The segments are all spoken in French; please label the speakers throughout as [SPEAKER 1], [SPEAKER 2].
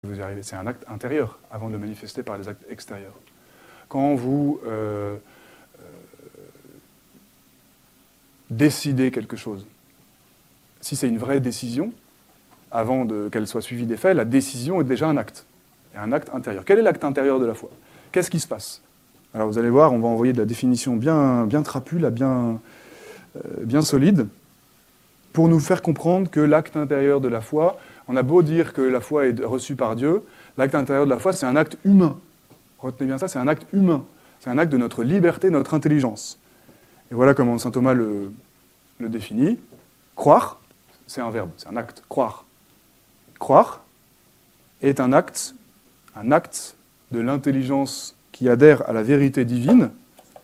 [SPEAKER 1] vous y arrivez. C'est un acte intérieur avant de le manifester par les actes extérieurs. Quand vous décidez quelque chose, si c'est une vraie décision, avant qu'elle soit suivie des faits, la décision est déjà un acte. Et un acte intérieur. Quel est l'acte intérieur de la foi? Qu'est-ce qui se passe? Alors vous allez voir, on va envoyer de la définition bien trapue, là, bien solide, pour nous faire comprendre que l'acte intérieur de la foi, on a beau dire que la foi est reçue par Dieu, l'acte intérieur de la foi, c'est un acte humain. Retenez bien ça, c'est un acte humain. C'est un acte de notre liberté, de notre intelligence. Et voilà comment saint Thomas le définit. Croire, c'est un verbe, c'est un acte, croire. Croire est un acte de l'intelligence qui adhère à la vérité divine,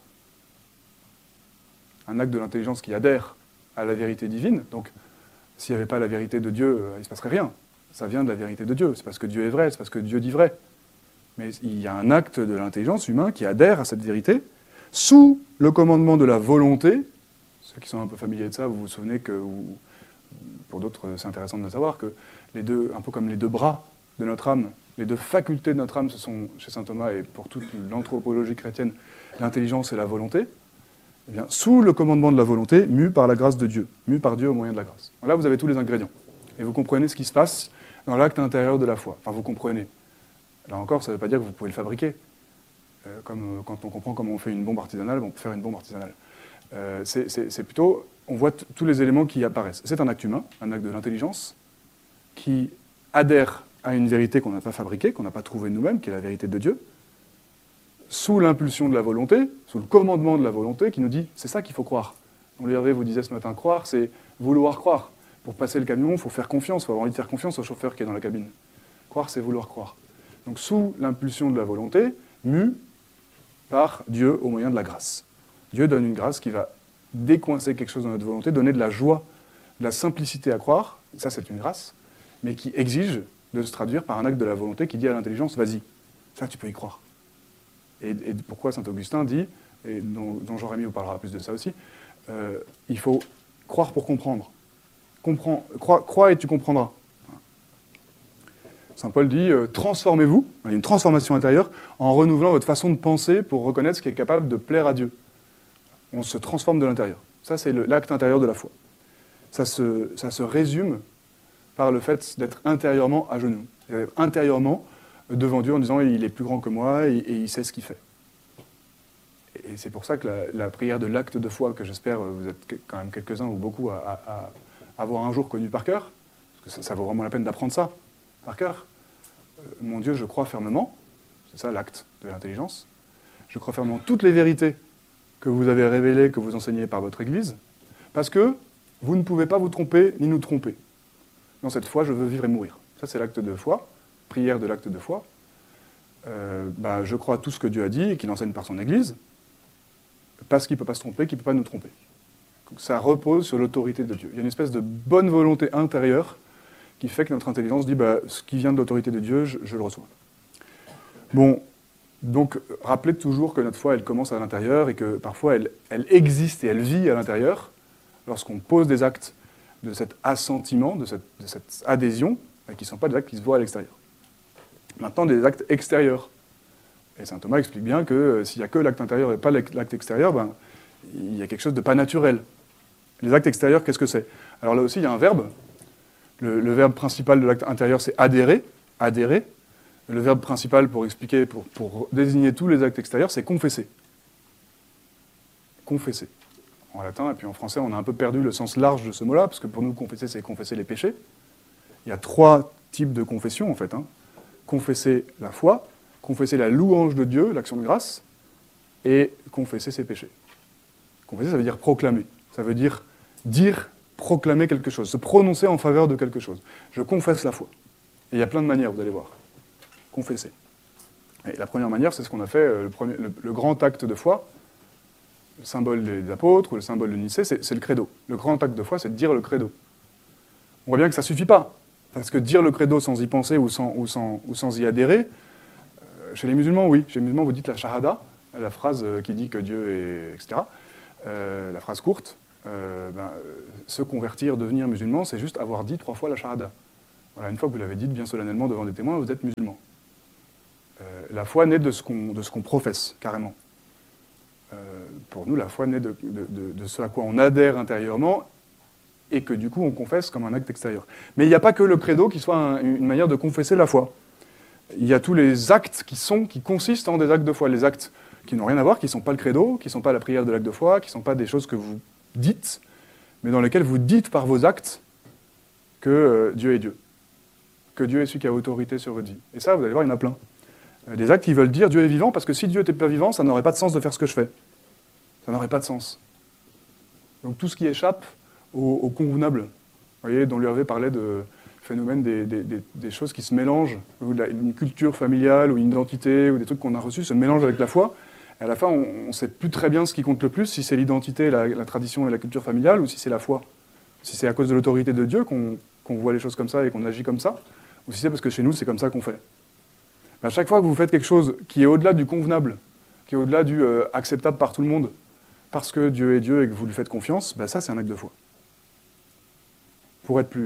[SPEAKER 1] un acte de l'intelligence qui adhère à la vérité divine. Donc, s'il n'y avait pas la vérité de Dieu, il ne se passerait rien. Ça vient de la vérité de Dieu. C'est parce que Dieu est vrai, c'est parce que Dieu dit vrai. Mais il y a un acte de l'intelligence humaine qui adhère à cette vérité, sous le commandement de la volonté. Ceux qui sont un peu familiers de ça, vous vous souvenez que, ou pour d'autres, c'est intéressant de le savoir, que les deux, un peu comme les deux bras de notre âme, les deux facultés de notre âme, ce sont, chez saint Thomas et pour toute l'anthropologie chrétienne, l'intelligence et la volonté. Eh bien, sous le commandement de la volonté, mue par la grâce de Dieu, mue par Dieu au moyen de la grâce. Là, vous avez tous les ingrédients. Et vous comprenez ce qui se passe dans l'acte intérieur de la foi. Enfin, vous comprenez. Là encore, ça ne veut pas dire que vous pouvez le fabriquer. Comme quand on comprend comment on fait une bombe artisanale, on peut faire une bombe artisanale. C'est plutôt, on voit tous les éléments qui apparaissent. C'est un acte humain, un acte de l'intelligence, qui adhère à une vérité qu'on n'a pas fabriquée, qu'on n'a pas trouvée nous-mêmes, qui est la vérité de Dieu, sous l'impulsion de la volonté, sous le commandement de la volonté, qui nous dit, c'est ça qu'il faut croire. Donc Hervé vous disait ce matin, croire, c'est vouloir croire. Pour passer le camion, il faut faire confiance, il faut avoir envie de faire confiance au chauffeur qui est dans la cabine. Croire, c'est vouloir croire. Donc sous l'impulsion de la volonté, mue par Dieu au moyen de la grâce. Dieu donne une grâce qui va décoincer quelque chose dans notre volonté, donner de la joie, de la simplicité à croire, ça c'est une grâce, mais qui exige de se traduire par un acte de la volonté qui dit à l'intelligence, vas-y, ça tu peux y croire. Et pourquoi saint Augustin dit, et dont Jean-Rémy vous parlera plus de ça aussi, il faut croire pour comprendre. Crois et tu comprendras. Saint Paul dit, transformez-vous, il y a une transformation intérieure, en renouvelant votre façon de penser pour reconnaître ce qui est capable de plaire à Dieu. On se transforme de l'intérieur. Ça, c'est l'acte intérieur de la foi. Ça se résume par le fait d'être intérieurement à genoux, intérieurement devant Dieu en disant « il est plus grand que moi et il sait ce qu'il fait ». Et c'est pour ça que la prière de l'acte de foi, que j'espère vous êtes quand même quelques-uns ou beaucoup à avoir un jour connu par cœur, parce que ça vaut vraiment la peine d'apprendre ça par cœur. Mon Dieu, je crois fermement, c'est ça l'acte de l'intelligence, je crois fermement toutes les vérités que vous avez révélées, que vous enseignez par votre Église, parce que vous ne pouvez pas vous tromper ni nous tromper. Dans cette foi, je veux vivre et mourir. Ça, c'est l'acte de foi, prière de l'acte de foi. Je crois tout ce que Dieu a dit et qu'il enseigne par son Église, parce qu'il ne peut pas se tromper, qu'il ne peut pas nous tromper. Donc, ça repose sur l'autorité de Dieu. Il y a une espèce de bonne volonté intérieure qui fait que notre intelligence dit ce qui vient de l'autorité de Dieu, je le reçois. Bon, donc rappelez toujours que notre foi, elle commence à l'intérieur et que parfois elle existe et elle vit à l'intérieur lorsqu'on pose des actes de cet assentiment, de cette adhésion, qui ne sont pas des actes qui se voient à l'extérieur. Maintenant, des actes extérieurs. Et saint Thomas explique bien que s'il n'y a que l'acte intérieur et pas l'acte extérieur, il y a quelque chose de pas naturel. Les actes extérieurs, qu'est-ce que c'est? Alors là aussi, il y a un verbe. Le verbe principal de l'acte intérieur, c'est adhérer, adhérer. Le verbe principal pour expliquer, pour désigner tous les actes extérieurs, c'est confesser. Confesser. En latin, et puis en français, on a un peu perdu le sens large de ce mot-là, parce que pour nous, confesser, c'est confesser les péchés. Il y a 3 types de confession, en fait. Confesser la foi, confesser la louange de Dieu, l'action de grâce, et confesser ses péchés. Confesser, ça veut dire proclamer. Ça veut dire proclamer quelque chose, se prononcer en faveur de quelque chose. Je confesse la foi. Et il y a plein de manières, vous allez voir. Confesser. Et la première manière, c'est ce qu'on a fait, le grand acte de foi, le symbole des apôtres, ou le symbole de Nicée, c'est le credo. Le grand acte de foi, c'est de dire le credo. On voit bien que ça ne suffit pas, parce que dire le credo sans y penser ou sans y adhérer, chez les musulmans, oui. Chez les musulmans, vous dites la shahada, la phrase qui dit que Dieu est... etc. La phrase courte. Se convertir, devenir musulman, c'est juste avoir dit 3 fois la shahada. Voilà, une fois que vous l'avez dit bien solennellement devant des témoins, vous êtes musulman. La foi naît de ce qu'on professe, carrément. Pour nous, la foi naît de ce à quoi on adhère intérieurement et que du coup on confesse comme un acte extérieur. Mais il n'y a pas que le credo qui soit une manière de confesser la foi. Il y a tous les actes qui consistent en des actes de foi. Les actes qui n'ont rien à voir, qui ne sont pas le credo, qui ne sont pas la prière de l'acte de foi, qui ne sont pas des choses que vous dites, mais dans lesquelles vous dites par vos actes que Dieu est Dieu. Que Dieu est celui qui a autorité sur votre vie. Et ça, vous allez voir, il y en a plein. Des actes qui veulent dire Dieu est vivant, parce que si Dieu n'était pas vivant, ça n'aurait pas de sens de faire ce que je fais. Ça n'aurait pas de sens. Donc tout ce qui échappe au convenable, vous voyez, dont lui avait parlé de phénomène des choses qui se mélangent, ou une culture familiale, ou une identité, ou des trucs qu'on a reçus se mélangent avec la foi. Et à la fin, on ne sait plus très bien ce qui compte le plus, si c'est l'identité, la tradition et la culture familiale, ou si c'est la foi. Si c'est à cause de l'autorité de Dieu qu'on voit les choses comme ça et qu'on agit comme ça, ou si c'est parce que chez nous, c'est comme ça qu'on fait. À chaque fois que vous faites quelque chose qui est au-delà du convenable, qui est au-delà du acceptable par tout le monde, parce que Dieu est Dieu et que vous lui faites confiance, ça, c'est un acte de foi. Pour être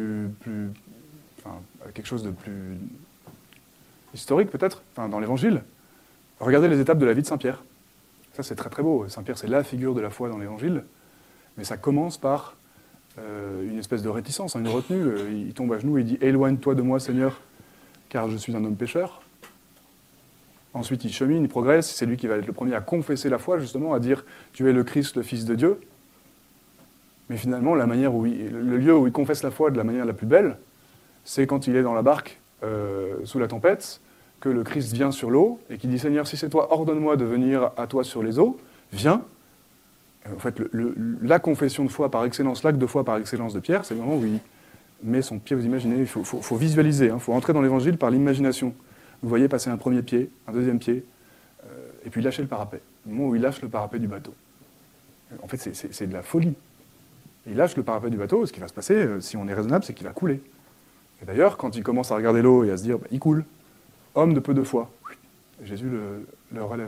[SPEAKER 1] quelque chose de plus historique, peut-être, dans l'Évangile, regardez les étapes de la vie de Saint-Pierre. Ça, c'est très très beau. Saint-Pierre, c'est la figure de la foi dans l'Évangile, mais ça commence par une espèce de réticence, une retenue. Il tombe à genoux et il dit « Éloigne-toi de moi, Seigneur, car je suis un homme pécheur ». Ensuite, il chemine, il progresse, c'est lui qui va être le premier à confesser la foi, justement, à dire « Tu es le Christ, le Fils de Dieu ». Mais finalement, le lieu où il confesse la foi de la manière la plus belle, c'est quand il est dans la barque, sous la tempête, que le Christ vient sur l'eau, et qui dit « Seigneur, si c'est toi, ordonne-moi de venir à toi sur les eaux, viens ». En fait, la confession de foi par excellence, l'acte de foi par excellence de Pierre, c'est le moment où il met son pied, vous imaginez, il faut visualiser, il faut entrer dans l'Évangile par l'imagination. Vous voyez passer un premier pied, un deuxième pied, et puis lâcher le parapet. Le moment où il lâche le parapet du bateau. En fait, c'est de la folie. Il lâche le parapet du bateau, ce qui va se passer, si on est raisonnable, c'est qu'il va couler. Et d'ailleurs, quand il commence à regarder l'eau et à se dire, il coule, homme de peu de foi, Jésus le relève.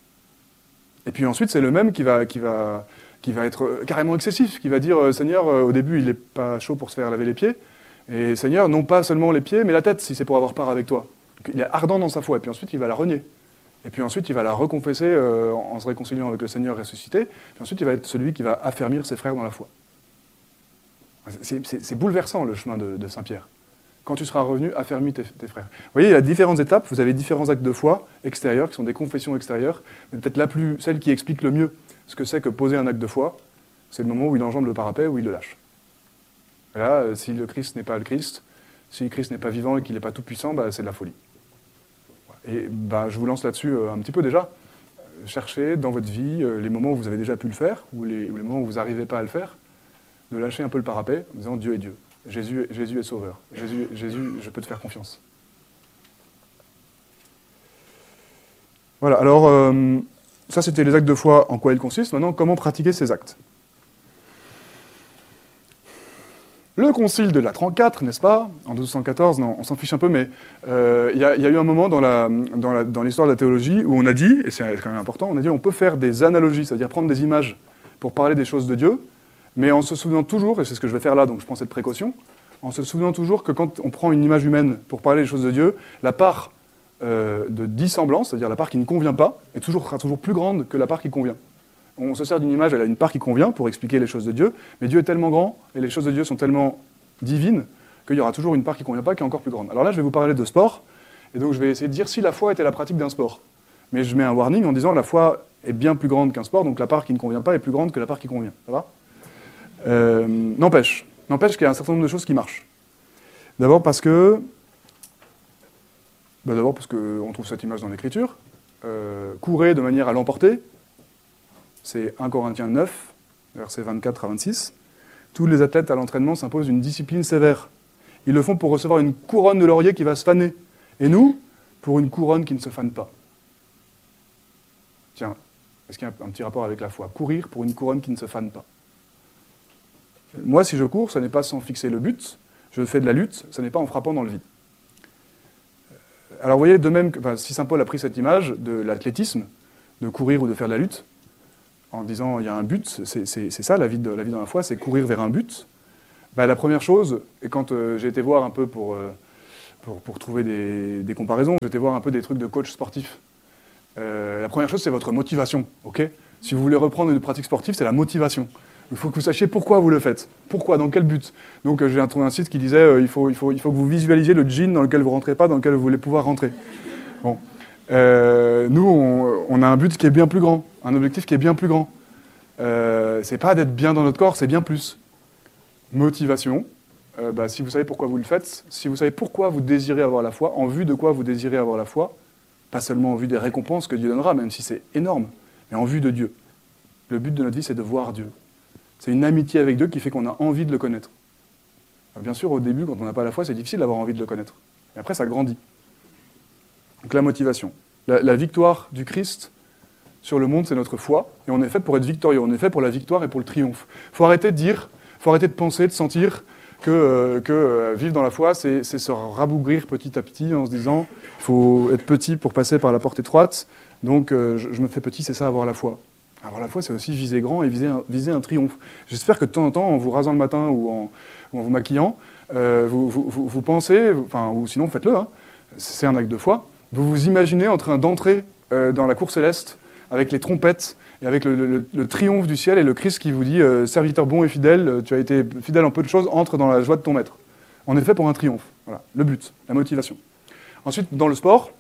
[SPEAKER 1] Et puis ensuite, c'est le même qui va être carrément excessif, qui va dire, Seigneur, au début, il n'est pas chaud pour se faire laver les pieds, et Seigneur, non pas seulement les pieds, mais la tête, si c'est pour avoir part avec toi. Il est ardent dans sa foi, et puis ensuite il va la renier. Et puis ensuite il va la reconfesser en se réconciliant avec le Seigneur ressuscité, puis ensuite il va être celui qui va affermir ses frères dans la foi. C'est bouleversant le chemin de Saint-Pierre. Quand tu seras revenu, affermis tes frères. Vous voyez, il y a différentes étapes, vous avez différents actes de foi extérieurs, qui sont des confessions extérieures, mais peut-être celle qui explique le mieux ce que c'est que poser un acte de foi, c'est le moment où il enjambe le parapet, où il le lâche. Et là, si le Christ n'est pas le Christ, si le Christ n'est pas vivant et qu'il n'est pas tout-puissant, c'est de la folie. Et je vous lance là-dessus un petit peu déjà. Cherchez dans votre vie les moments où vous avez déjà pu le faire, ou les moments où vous n'arrivez pas à le faire, de lâcher un peu le parapet en disant Dieu est Dieu, Jésus est sauveur, Jésus, je peux te faire confiance. Voilà, alors ça c'était les actes de foi, en quoi ils consistent. Maintenant, comment pratiquer ces actes ? Le concile de Latran IV, n'est-ce pas, en 1214, non, on s'en fiche un peu, mais il y a eu un moment dans l'histoire de la théologie où on a dit, et c'est quand même important, on a dit on peut faire des analogies, c'est-à-dire prendre des images pour parler des choses de Dieu, mais en se souvenant toujours, et c'est ce que je vais faire là, donc je prends cette précaution, en se souvenant toujours que quand on prend une image humaine pour parler des choses de Dieu, la part de dissemblance, c'est-à-dire la part qui ne convient pas, sera toujours plus grande que la part qui convient. On se sert d'une image, elle a une part qui convient pour expliquer les choses de Dieu, mais Dieu est tellement grand, et les choses de Dieu sont tellement divines, qu'il y aura toujours une part qui ne convient pas, qui est encore plus grande. Alors là, je vais vous parler de sport, et donc je vais essayer de dire si la foi était la pratique d'un sport. Mais je mets un warning en disant la foi est bien plus grande qu'un sport, donc la part qui ne convient pas est plus grande que la part qui convient. Ça va ? N'empêche qu'il y a un certain nombre de choses qui marchent. D'abord parce qu'on trouve cette image dans l'Écriture. Courez de manière à l'emporter. C'est 1 Corinthiens 9, versets 24 à 26. Tous les athlètes à l'entraînement s'imposent une discipline sévère. Ils le font pour recevoir une couronne de laurier qui va se faner. Et nous, pour une couronne qui ne se fane pas. Tiens, est-ce qu'il y a un petit rapport avec la foi ? Courir pour une couronne qui ne se fane pas. Moi, si je cours, ce n'est pas sans fixer le but. Je fais de la lutte, ce n'est pas en frappant dans le vide. Alors vous voyez, de même que si saint Paul a pris cette image de l'athlétisme, de courir ou de faire de la lutte, en disant il y a un but, c'est ça la vie dans la foi, c'est courir vers un but. La première chose, et quand j'ai été voir un peu pour pour trouver des comparaisons. J'étais voir un peu des trucs de coach sportif. La première chose, c'est votre motivation. Ok ? Si vous voulez reprendre une pratique sportive, c'est la motivation. Il faut que vous sachiez pourquoi vous le faites. Pourquoi, dans quel but. Donc j'ai trouvé un site qui disait il faut que vous visualisiez le jean dans lequel vous ne rentrez pas, dans lequel vous voulez pouvoir rentrer. Bon. Nous, on a un but qui est bien plus grand, un objectif qui est bien plus grand. C'est pas d'être bien dans notre corps, c'est bien plus. Motivation. Si vous savez pourquoi vous le faites, si vous savez pourquoi vous désirez avoir la foi, en vue de quoi vous désirez avoir la foi, pas seulement en vue des récompenses que Dieu donnera, même si c'est énorme, mais en vue de Dieu. Le but de notre vie, c'est de voir Dieu. C'est une amitié avec Dieu qui fait qu'on a envie de le connaître. Alors, bien sûr, au début, quand on n'a pas la foi, c'est difficile d'avoir envie de le connaître. Mais après, ça grandit. Donc la motivation. La victoire du Christ sur le monde, c'est notre foi. Et on est fait pour être victorieux. On est fait pour la victoire et pour le triomphe. Il faut arrêter de dire, il faut arrêter de penser, de sentir que vivre dans la foi, c'est se rabougrir petit à petit en se disant il faut être petit pour passer par la porte étroite. Donc je me fais petit, c'est ça avoir la foi. Avoir la foi, c'est aussi viser grand et viser un triomphe. J'espère que de temps en temps, en vous rasant le matin ou en vous maquillant, vous pensez, ou sinon faites-le, hein, c'est un acte de foi, vous vous imaginez en train d'entrer dans la cour céleste avec les trompettes et avec le triomphe du ciel et le Christ qui vous dit « Serviteur bon et fidèle, tu as été fidèle en peu de choses, entre dans la joie de ton maître. » On est fait pour un triomphe. Voilà, le but, la motivation. Ensuite, dans le sport,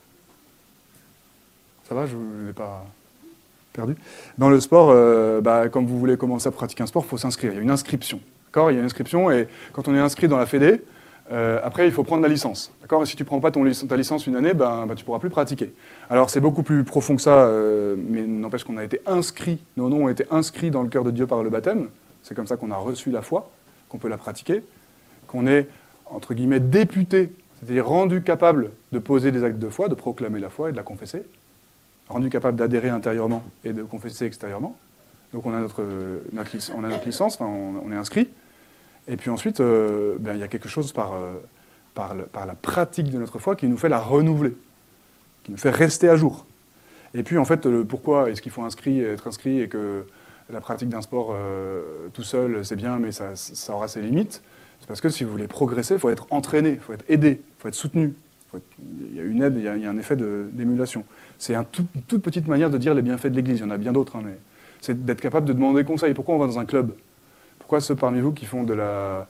[SPEAKER 1] ça va, je ne l'ai pas perdu. Dans le sport, quand vous voulez commencer à pratiquer un sport, il faut s'inscrire. Il y a une inscription. D'accord ? Il y a une inscription et quand on est inscrit dans la Fédé, après, il faut prendre la licence. D'accord ? Et si tu ne prends pas ta licence une année, tu ne pourras plus pratiquer. Alors, c'est beaucoup plus profond que ça, mais n'empêche qu'on a été inscrits, nos noms ont été inscrits dans le cœur de Dieu par le baptême. C'est comme ça qu'on a reçu la foi, qu'on peut la pratiquer, qu'on est, entre guillemets, député, c'est-à-dire rendu capable de poser des actes de foi, de proclamer la foi et de la confesser, rendu capable d'adhérer intérieurement et de confesser extérieurement. Donc, on a notre licence, on est inscrit. Et puis ensuite, il y a quelque chose par la pratique de notre foi qui nous fait la renouveler, qui nous fait rester à jour. Et puis en fait, pourquoi est-ce qu'il faut être inscrit et que la pratique d'un sport tout seul, c'est bien, mais ça aura ses limites. C'est parce que si vous voulez progresser, il faut être entraîné, il faut être aidé, il faut être soutenu. Il y a une aide, il y a un effet d'émulation. C'est une toute petite manière de dire les bienfaits de l'Église. Il y en a bien d'autres, hein, mais c'est d'être capable de demander conseil. Pourquoi on va dans un club ? Pourquoi ceux parmi vous qui font de la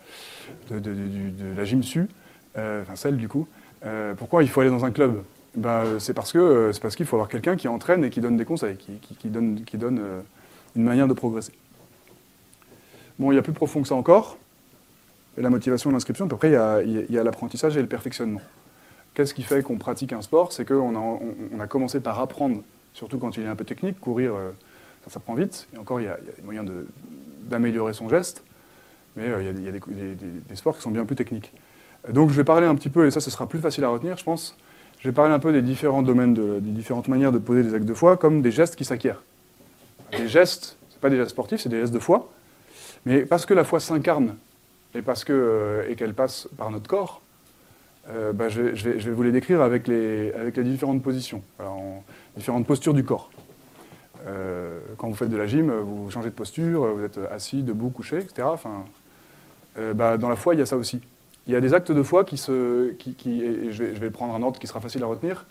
[SPEAKER 1] gym-su, celle du coup, pourquoi il faut aller dans un club ? C'est parce qu'il faut avoir quelqu'un qui entraîne et qui donne des conseils, qui donne une manière de progresser. Bon, il y a plus profond que ça encore. Et la motivation de l'inscription, puis après il y a l'apprentissage et le perfectionnement. Qu'est-ce qui fait qu'on pratique un sport ? C'est qu'on a commencé par apprendre, surtout quand il est un peu technique, courir, ça prend vite, et encore il y a des moyens d'améliorer son geste, mais il y a des sports qui sont bien plus techniques. Donc je vais parler un petit peu, et ça ce sera plus facile à retenir, je pense, je vais parler un peu des différents domaines, des différentes manières de poser des actes de foi, comme des gestes qui s'acquièrent. Des gestes, ce pas des gestes sportifs, c'est des gestes de foi, mais parce que la foi s'incarne, et qu'elle passe par notre corps, je vais vous les décrire avec les différentes positions, différentes postures du corps. Quand vous faites de la gym, vous changez de posture, vous êtes assis, debout, couché, etc. Dans la foi, il y a ça aussi. Il y a des actes de foi et je vais prendre un ordre qui sera facile à retenir.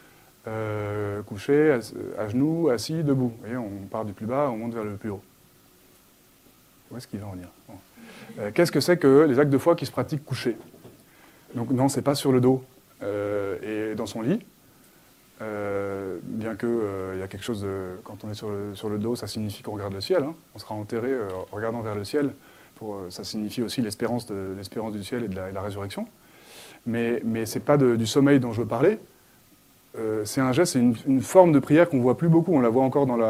[SPEAKER 1] Couché, à genoux, assis, debout. Vous voyez, on part du plus bas, on monte vers le plus haut. Où est-ce qu'il va en venir ? Bon. Qu'est-ce que c'est que les actes de foi qui se pratiquent couchés ? Donc non, c'est pas sur le dos et dans son lit. Bien qu'il y a quelque chose quand on est sur le dos, ça signifie qu'on regarde le ciel. Hein. On sera enterré en regardant vers le ciel. Ça signifie aussi l'espérance du ciel et de la résurrection. Mais ce n'est pas du sommeil dont je veux parler. C'est un geste, c'est une forme de prière qu'on ne voit plus beaucoup. On la voit encore dans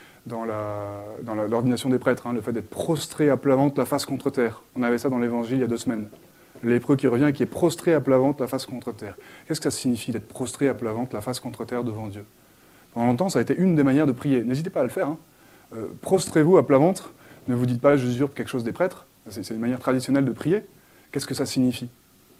[SPEAKER 1] l'ordination des prêtres, hein, le fait d'être prostré à plat ventre, la face contre terre. On avait ça dans l'Évangile il y a 2 semaines. Le lépreux qui revient et qui est prostré à plat ventre, la face contre terre. Qu'est-ce que ça signifie d'être prostré à plat ventre, la face contre terre devant Dieu ? Pendant longtemps, ça a été une des manières de prier. N'hésitez pas à le faire. Hein. Prostrez-vous à plat ventre. Ne vous dites pas « j'usurpe quelque chose des prêtres ». C'est une manière traditionnelle de prier. Qu'est-ce que ça signifie ?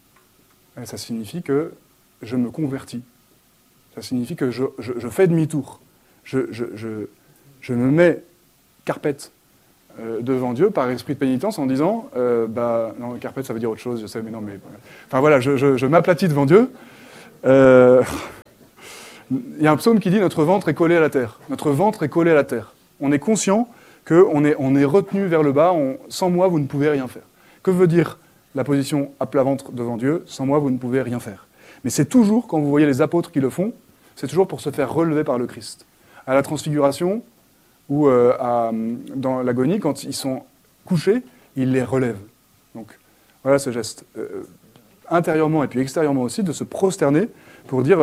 [SPEAKER 1] Ça signifie que je me convertis. Ça signifie que je fais demi-tour. Je me mets carpette devant Dieu par esprit de pénitence en disant non, carpet, ça veut dire autre chose, je sais, mais non, mais... Enfin voilà, je m'aplatis devant Dieu. Il y a un psaume qui dit « Notre ventre est collé à la terre ». Notre ventre est collé à la terre. On est conscient qu'on est retenu vers le bas. Sans moi, vous ne pouvez rien faire. Que veut dire la position à plat ventre devant Dieu? Sans moi, vous ne pouvez rien faire. Mais c'est toujours, quand vous voyez les apôtres qui le font, c'est toujours pour se faire relever par le Christ. À la transfiguration ou dans l'agonie, quand ils sont couchés, il les relève. Donc voilà ce geste. Intérieurement et puis extérieurement aussi, de se prosterner pour dire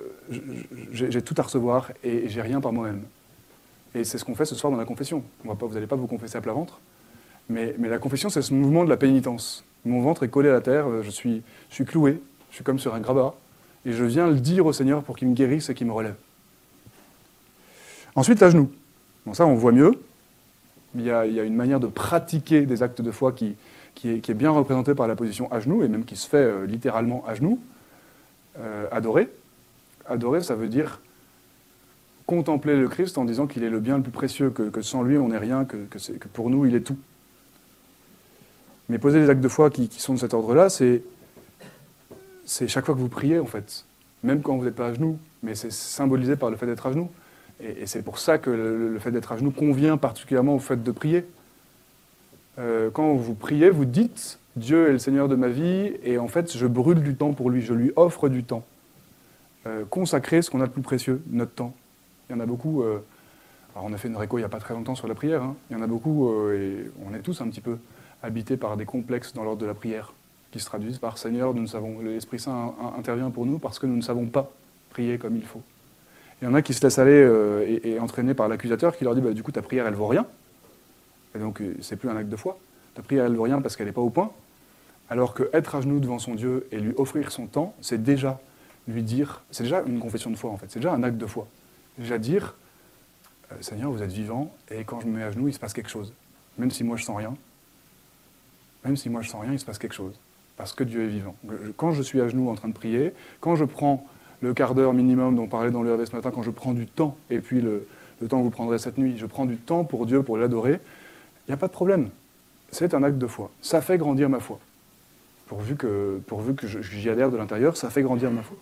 [SPEAKER 1] j'ai tout à recevoir et j'ai rien par moi-même. Et c'est ce qu'on fait ce soir dans la confession. Vous n'allez pas vous confesser à plat ventre, mais la confession, c'est ce mouvement de la pénitence. Mon ventre est collé à la terre, je suis cloué, je suis comme sur un grabat, et je viens le dire au Seigneur pour qu'il me guérisse et qu'il me relève. Ensuite, à genoux. Bon, ça, on voit mieux. Il y a une manière de pratiquer des actes de foi qui est bien représentée par la position à genoux, et même qui se fait littéralement à genoux. Adorer. Adorer, ça veut dire contempler le Christ en disant qu'il est le bien le plus précieux, que sans lui, on n'est rien, que pour nous, il est tout. Mais poser des actes de foi qui sont de cet ordre-là, c'est chaque fois que vous priez, en fait. Même quand vous n'êtes pas à genoux, mais c'est symbolisé par le fait d'être à genoux. Et c'est pour ça que le fait d'être à genoux convient particulièrement au fait de prier. Quand vous priez, vous dites « Dieu est le Seigneur de ma vie » et en fait, je brûle du temps pour lui, je lui offre du temps. Consacrer ce qu'on a de plus précieux, notre temps. Il y en a beaucoup... alors on a fait une réco il n'y a pas très longtemps sur la prière. Hein. Il y en a beaucoup, et on est tous un petit peu habités par des complexes dans l'ordre de la prière, qui se traduisent par « Seigneur, l'Esprit Saint intervient pour nous parce que nous ne savons pas prier comme il faut ». Il y en a qui se laissent aller et entraîner par l'accusateur qui leur dit du coup ta prière elle vaut rien. Et donc c'est plus un acte de foi. Ta prière elle vaut rien parce qu'elle n'est pas au point. Alors que être à genoux devant son Dieu et lui offrir son temps, c'est déjà lui dire, c'est déjà une confession de foi en fait, c'est déjà un acte de foi. Déjà dire Seigneur vous êtes vivant et quand je me mets à genoux il se passe quelque chose. Même si moi je sens rien, il se passe quelque chose. Parce que Dieu est vivant. Quand je suis à genoux en train de prier, quand je prends le quart d'heure minimum dont on parlait dans le RV ce matin, quand je prends du temps, et puis le temps que vous prendrez cette nuit, je prends du temps pour Dieu, pour l'adorer, il n'y a pas de problème. C'est un acte de foi. Ça fait grandir ma foi. Pourvu que j'y adhère de l'intérieur, ça fait grandir ma foi.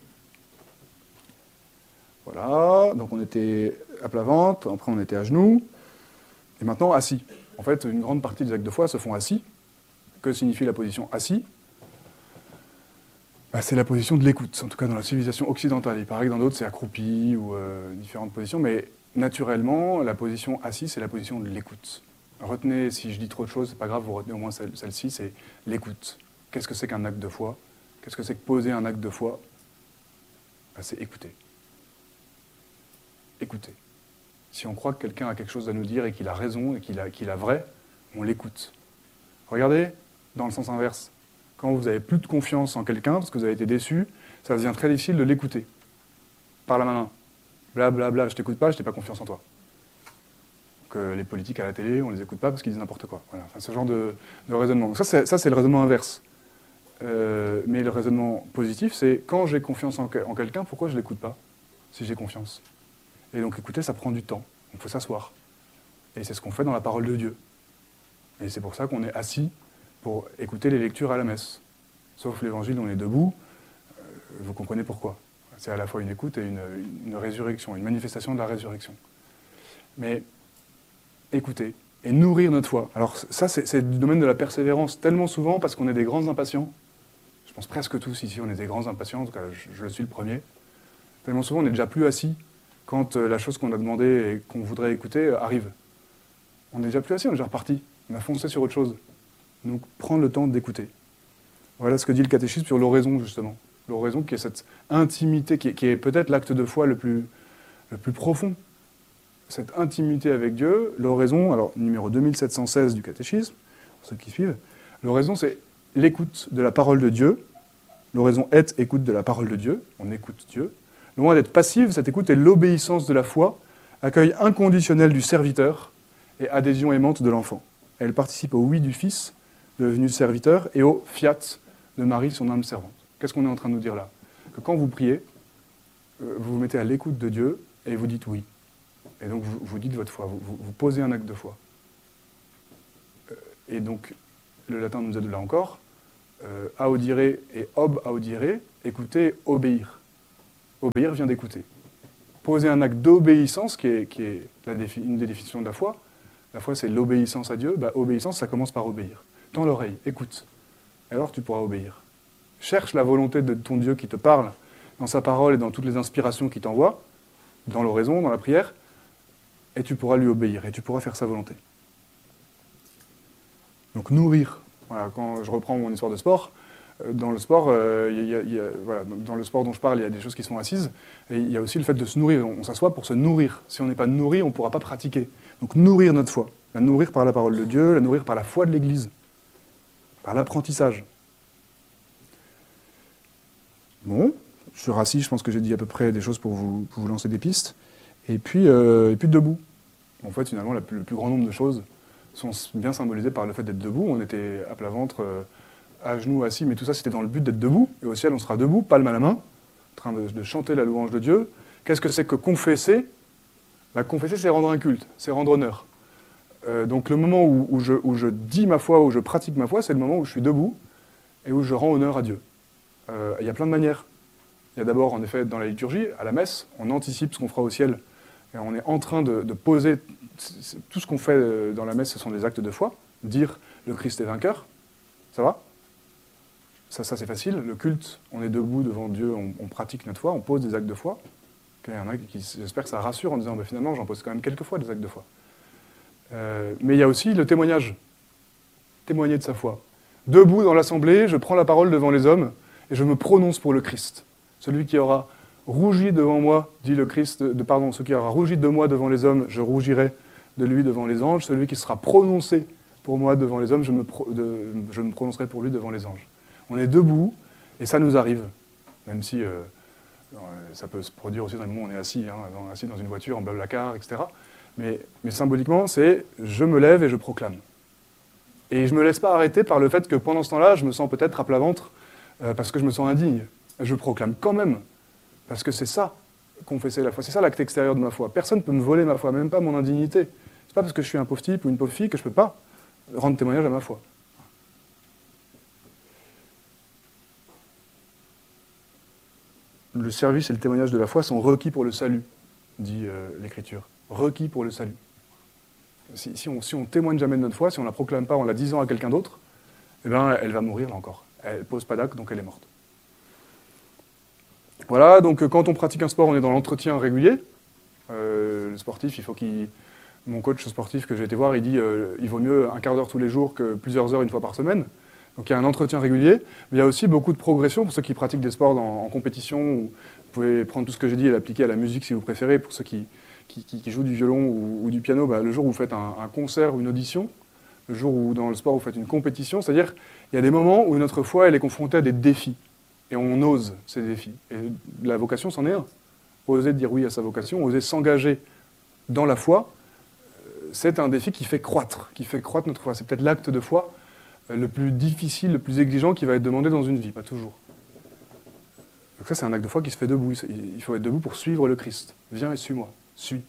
[SPEAKER 1] Voilà, donc on était à plat ventre, après on était à genoux, et maintenant assis. En fait, une grande partie des actes de foi se font assis. Que signifie la position assis? C'est la position de l'écoute, en tout cas dans la civilisation occidentale. Il paraît que dans d'autres, c'est accroupi ou différentes positions, mais naturellement, la position assise, c'est la position de l'écoute. Retenez, si je dis trop de choses, c'est pas grave, vous retenez au moins celle-ci, c'est l'écoute. Qu'est-ce que c'est qu'un acte de foi? Qu'est-ce que c'est que poser un acte de foi? C'est écouter. Écouter. Si on croit que quelqu'un a quelque chose à nous dire et qu'il a raison et qu'il a vrai, on l'écoute. Regardez, dans le sens inverse. Quand vous n'avez plus de confiance en quelqu'un, parce que vous avez été déçu, ça devient très difficile de l'écouter. Par la main. Blablabla, je t'écoute pas confiance en toi. Que les politiques à la télé, on les écoute pas parce qu'ils disent n'importe quoi. Voilà. Enfin, ce genre de raisonnement. Donc ça, c'est le raisonnement inverse. Mais le raisonnement positif, c'est quand j'ai confiance en quelqu'un, pourquoi je ne l'écoute pas, si j'ai confiance? Et donc écouter, ça prend du temps. Il faut s'asseoir. Et c'est ce qu'on fait dans la parole de Dieu. Et c'est pour ça qu'on est assis pour écouter les lectures à la messe. Sauf l'évangile, on est debout, vous comprenez pourquoi. C'est à la fois une écoute et une résurrection, une manifestation de la résurrection. Mais écouter et nourrir notre foi. Alors ça, c'est du domaine de la persévérance, tellement souvent parce qu'on est des grands impatients. Je pense presque tous ici, on est des grands impatients, en tout cas je le suis le premier. Tellement souvent, on n'est déjà plus assis quand la chose qu'on a demandé et qu'on voudrait écouter arrive. On n'est déjà plus assis, on est déjà reparti. On a foncé sur autre chose. Donc, prendre le temps d'écouter. Voilà ce que dit le catéchisme sur l'oraison, justement. L'oraison qui est cette intimité, qui est peut-être l'acte de foi le plus profond. Cette intimité avec Dieu, l'oraison, alors numéro 2716 du catéchisme, pour ceux qui suivent, l'oraison c'est l'écoute de la parole de Dieu. L'oraison est écoute de la parole de Dieu, on écoute Dieu. Loin d'être passive, cette écoute est l'obéissance de la foi, accueil inconditionnel du serviteur et adhésion aimante de l'enfant. Elle participe au oui du Fils, devenu serviteur, et au fiat de Marie, son âme servante. Qu'est-ce qu'on est en train de nous dire là? Que quand vous priez, vous vous mettez à l'écoute de Dieu et vous dites oui. Et donc vous dites votre foi, vous posez un acte de foi. Et donc, le latin nous aide là encore. Audire et ob audire, écouter, obéir. Obéir vient d'écouter. Poser un acte d'obéissance, qui est une des définitions de la foi. La foi, c'est l'obéissance à Dieu. Obéissance, ça commence par obéir. Tends l'oreille, écoute. Alors tu pourras obéir. Cherche la volonté de ton Dieu qui te parle dans sa parole et dans toutes les inspirations qu'il t'envoie, dans l'oraison, dans la prière, et tu pourras lui obéir, et tu pourras faire sa volonté. Donc nourrir. Voilà, quand je reprends mon histoire de sport, dans le sport, voilà, dans le sport dont je parle, il y a des choses qui sont assises, et il y a aussi le fait de se nourrir. On s'assoit pour se nourrir. Si on n'est pas nourri, on ne pourra pas pratiquer. Donc nourrir notre foi. La nourrir par la parole de Dieu, la nourrir par la foi de l'Église, par l'apprentissage. Bon, sur assis, je pense que j'ai dit à peu près des choses pour vous lancer des pistes. Et puis debout. En fait, finalement, le plus grand nombre de choses sont bien symbolisées par le fait d'être debout. On était à plat ventre, à genoux, assis, mais tout ça, c'était dans le but d'être debout. Et au ciel, on sera debout, palme à la main, en train de chanter la louange de Dieu. Qu'est-ce que c'est que confesser? Confesser, c'est rendre un culte, c'est rendre honneur. Donc le moment où je dis ma foi, où je pratique ma foi, c'est le moment où je suis debout et où je rends honneur à Dieu. Il y a plein de manières. Il y a d'abord, en effet, dans la liturgie, à la messe, on anticipe ce qu'on fera au ciel. Et on est en train de poser... Tout ce qu'on fait dans la messe, ce sont des actes de foi. Dire « le Christ est vainqueur », ça va? Ça c'est facile. Le culte, on est debout devant Dieu, on pratique notre foi, on pose des actes de foi. Il y en a qui, j'espère que ça rassure en disant finalement, j'en pose quand même quelques fois des actes de foi. Mais il y a aussi le témoignage. Témoigner de sa foi. Debout dans l'assemblée, je prends la parole devant les hommes et je me prononce pour le Christ. Celui qui aura rougi devant moi, dit le Christ, celui qui aura rougi de moi devant les hommes, je rougirai de lui devant les anges. Celui qui sera prononcé pour moi devant les hommes, je me prononcerai pour lui devant les anges. On est debout et ça nous arrive, même si ça peut se produire aussi dans le moment où on est assis, assis dans une voiture, en blablacar, etc. Mais symboliquement, c'est je me lève et je proclame. Et je ne me laisse pas arrêter par le fait que pendant ce temps-là, je me sens peut-être à plat ventre parce que je me sens indigne. Je proclame quand même, parce que c'est ça, confesser la foi. C'est ça l'acte extérieur de ma foi. Personne ne peut me voler ma foi, même pas mon indignité. C'est pas parce que je suis un pauvre type ou une pauvre fille que je ne peux pas rendre témoignage à ma foi. Le service et le témoignage de la foi sont requis pour le salut, dit l'Écriture. Requis pour le salut. Si on témoigne jamais de notre foi, si on ne la proclame pas en la disant à quelqu'un d'autre, eh ben, elle va mourir là encore. Elle ne pose pas d'acte, donc elle est morte. Voilà, donc quand on pratique un sport, on est dans l'entretien régulier. Le sportif, il faut qu'il... Mon coach sportif que j'ai été voir, il dit il vaut mieux un quart d'heure tous les jours que plusieurs heures une fois par semaine. Donc il y a un entretien régulier, mais il y a aussi beaucoup de progression pour ceux qui pratiquent des sports en compétition. Vous pouvez prendre tout ce que j'ai dit et l'appliquer à la musique si vous préférez. Pour ceux qui jouent du violon ou du piano, le jour où vous faites un concert ou une audition, le jour où dans le sport vous faites une compétition, c'est-à-dire il y a des moments où notre foi elle est confrontée à des défis. Et on ose ces défis. Et la vocation, c'en est un. Oser dire oui à sa vocation, oser s'engager dans la foi, c'est un défi qui fait croître notre foi. C'est peut-être l'acte de foi le plus difficile, le plus exigeant qui va être demandé dans une vie, pas toujours. Donc ça, c'est un acte de foi qui se fait debout. Il faut être debout pour suivre le Christ. Viens et suis-moi. Suis.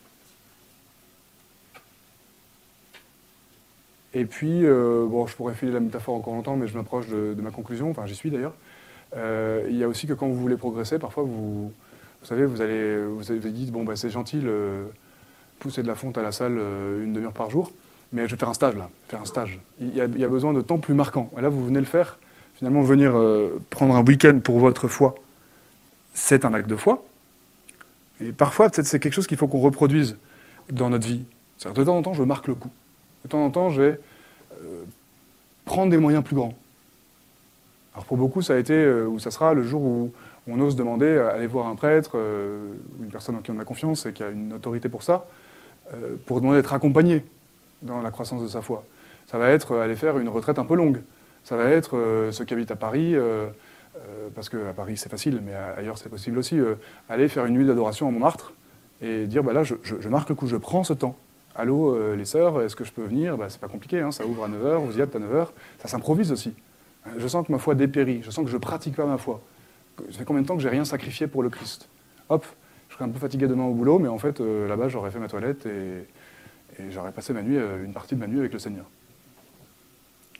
[SPEAKER 1] Et puis, je pourrais filer la métaphore encore longtemps, mais je m'approche de ma conclusion. Enfin, j'y suis d'ailleurs. Il y a aussi que quand vous voulez progresser, parfois vous savez, vous avez dit c'est gentil, pousser de la fonte à la salle une demi-heure par jour, mais je vais faire un stage là, Il y a besoin de temps plus marquant. Et là, vous venez le faire. Finalement, venir prendre un week-end pour votre foi, c'est un acte de foi. Et parfois, peut-être c'est quelque chose qu'il faut qu'on reproduise dans notre vie. C'est-à-dire, de temps en temps, je marque le coup. De temps en temps, je vais prendre des moyens plus grands. Alors pour beaucoup, ça a été, ou ça sera, le jour où on ose demander à aller voir un prêtre, une personne en qui on a confiance et qui a une autorité pour ça, pour demander d'être accompagné dans la croissance de sa foi. Ça va être aller faire une retraite un peu longue. Ça va être ceux qui habitent à Paris, parce qu'à Paris c'est facile, mais ailleurs c'est possible aussi, aller faire une nuit d'adoration à Montmartre et dire, là je marque le coup, je prends ce temps. Allô les sœurs, est-ce que je peux venir? C'est pas compliqué, ça ouvre à 9h, vous y êtes à 9h, ça s'improvise aussi. Je sens que ma foi dépérit, je sens que je ne pratique pas ma foi. Ça fait combien de temps que j'ai rien sacrifié pour le Christ? Hop, je serais un peu fatigué demain au boulot, mais en fait, là-bas, j'aurais fait ma toilette et j'aurais passé une partie de ma nuit avec le Seigneur.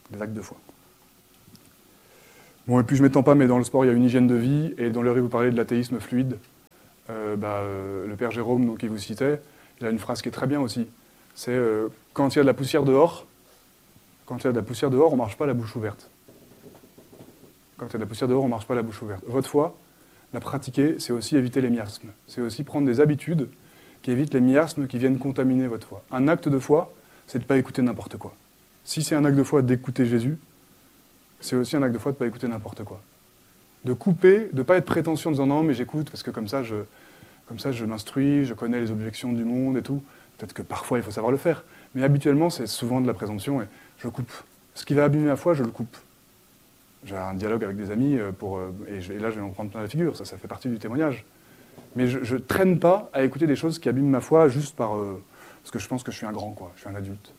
[SPEAKER 1] des actes de foi. Bon, et puis je ne m'étends pas, mais dans le sport, il y a une hygiène de vie, et dans le vous parlez de l'athéisme fluide. Le père Jérôme, donc, qui vous citait, il a une phrase qui est très bien aussi. C'est quand il y a de la poussière dehors, on ne marche pas la bouche ouverte. Quand il y a de la poussière dehors, on ne marche pas la bouche ouverte. Votre foi, la pratiquer, c'est aussi éviter les miasmes. C'est aussi prendre des habitudes qui évitent les miasmes qui viennent contaminer votre foi. Un acte de foi, c'est de ne pas écouter n'importe quoi. Si c'est un acte de foi d'écouter Jésus, c'est aussi un acte de foi de ne pas écouter n'importe quoi. De couper, de ne pas être prétentieux en disant non, mais j'écoute parce que comme ça, je m'instruis, je connais les objections du monde et tout. Peut-être que parfois, il faut savoir le faire. Mais habituellement, c'est souvent de la présomption et je coupe. Ce qui va abîmer ma foi, je le coupe. J'ai un dialogue avec des amis et là, je vais en prendre plein la figure. Ça fait partie du témoignage. Mais je ne traîne pas à écouter des choses qui abîment ma foi juste parce que je pense que je suis un grand, quoi. Je suis un adulte.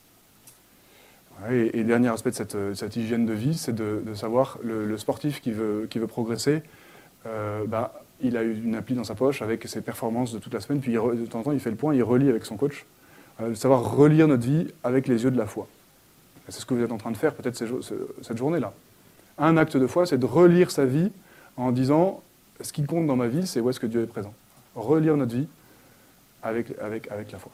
[SPEAKER 1] Et dernier aspect de cette hygiène de vie, c'est de savoir, le sportif qui veut progresser, il a une appli dans sa poche avec ses performances de toute la semaine, puis de temps en temps, il fait le point, il relit avec son coach. De savoir relire notre vie avec les yeux de la foi. C'est ce que vous êtes en train de faire peut-être cette journée-là. Un acte de foi, c'est de relire sa vie en disant, ce qui compte dans ma vie, c'est où est-ce que Dieu est présent. Relire notre vie avec la foi.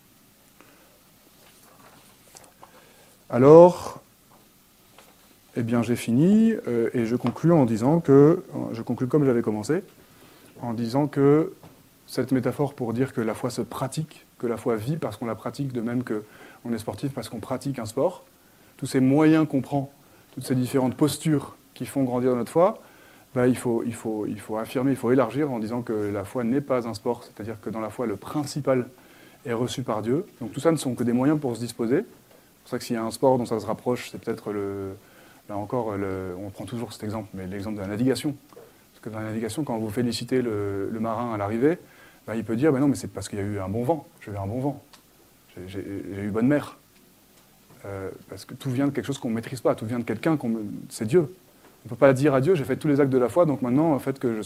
[SPEAKER 1] Alors, eh bien, j'ai fini et je conclue comme j'avais commencé, en disant que cette métaphore pour dire que la foi se pratique, que la foi vit parce qu'on la pratique, de même qu'on est sportif parce qu'on pratique un sport, tous ces moyens qu'on prend, toutes ces différentes postures qui font grandir notre foi, il faut affirmer, il faut élargir en disant que la foi n'est pas un sport, c'est-à-dire que dans la foi, le principal est reçu par Dieu. Donc tout ça ne sont que des moyens pour se disposer. C'est pour ça que s'il y a un sport dont ça se rapproche, c'est peut-être là encore, on prend toujours cet exemple, mais l'exemple de la navigation. Parce que dans la navigation, quand vous félicitez le marin à l'arrivée, il peut dire, non, mais c'est parce qu'il y a eu un bon vent, j'ai eu un bon vent, j'ai eu bonne mer. Parce que tout vient de quelque chose qu'on ne maîtrise pas, tout vient de quelqu'un, c'est Dieu. On ne peut pas dire à Dieu, j'ai fait tous les actes de la foi, donc maintenant, faites que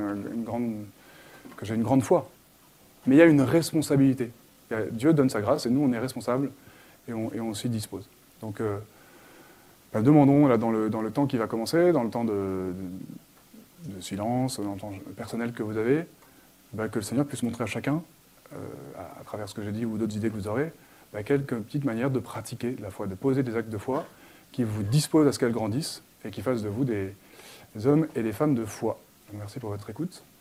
[SPEAKER 1] j'ai une grande foi. Mais il y a une responsabilité. Dieu donne sa grâce et nous, on est responsables et on s'y dispose. Donc, demandons là, dans le temps qui va commencer, dans le temps de silence, dans le temps personnel que vous avez, que le Seigneur puisse montrer à chacun, à travers ce que j'ai dit ou d'autres idées que vous aurez, quelques petites manières de pratiquer la foi, de poser des actes de foi qui vous disposent à ce qu'elle grandisse et qui fassent de vous des hommes et des femmes de foi. Donc, merci pour votre écoute.